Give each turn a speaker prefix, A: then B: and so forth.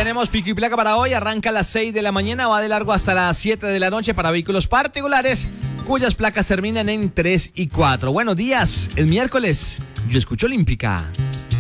A: Tenemos pico y placa para hoy. Arranca a las 6 de la mañana, va de largo hasta las 7 de la noche para vehículos particulares, cuyas placas terminan en 3 y 4. Buenos días, es miércoles. Yo escucho Olímpica.